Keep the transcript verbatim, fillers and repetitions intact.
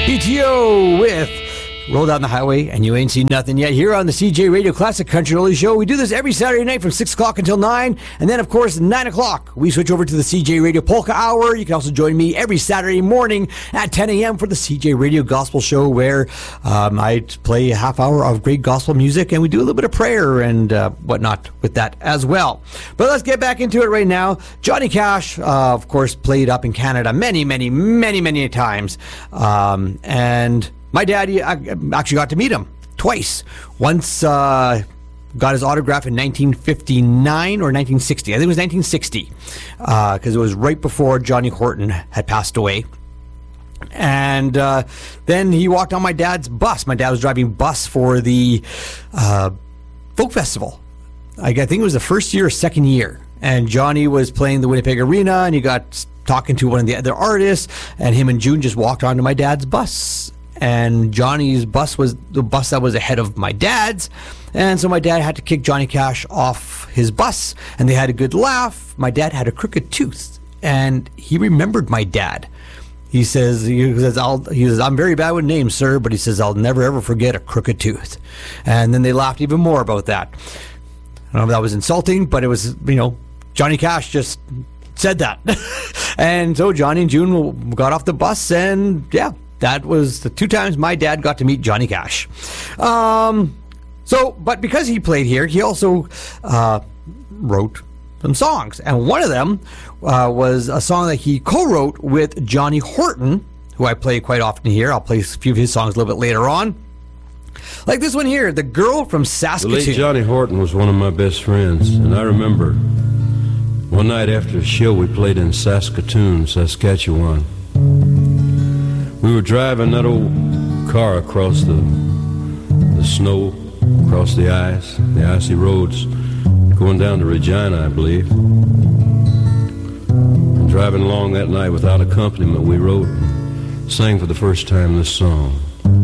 B T O with Roll Down the Highway and You Ain't Seen Nothing Yet here on the C J Radio Classic Country Only Show. We do this every Saturday night from six o'clock until nine, and then, of course, nine o'clock, we switch over to the C J Radio Polka Hour. You can also join me every Saturday morning at ten a.m. for the C J Radio Gospel Show, where um, I play a half hour of great gospel music, and we do a little bit of prayer and uh, whatnot with that as well. But let's get back into it right now. Johnny Cash, uh, of course, played up in Canada many, many, many, many times, um, and my dad actually got to meet him twice. Once uh, got his autograph in nineteen fifty-nine or nineteen sixty. I think it was nineteen sixty, because uh, it was right before Johnny Horton had passed away. And uh, then he walked on my dad's bus. My dad was driving bus for the uh, folk festival. I think it was the first year or second year. And Johnny was playing the Winnipeg Arena, and he got talking to one of the other artists, and him and June just walked onto my dad's bus. And Johnny's bus was the bus that was ahead of my dad's. And so my dad had to kick Johnny Cash off his bus, and they had a good laugh. My dad had a crooked tooth, and he remembered my dad. He says, he says, I'll, he says, I'm very bad with names, sir, but he says, I'll never, ever forget a crooked tooth. And then they laughed even more about that. I don't know if that was insulting, but it was, you know, Johnny Cash just said that. And so Johnny and June got off the bus, and yeah, that was the two times my dad got to meet Johnny Cash. Um, so, but because he played here, he also uh, wrote some songs. And one of them uh, was a song that he co-wrote with Johnny Horton, who I play quite often here. I'll play a few of his songs a little bit later on. Like this one here, The Girl from Saskatoon. The late Johnny Horton was one of my best friends. And I remember one night after a show we played in Saskatoon, Saskatchewan. We were driving that old car across the the snow, across the ice, the icy roads, going down to Regina, I believe. And driving along that night without accompaniment, we wrote and sang for the first time this song.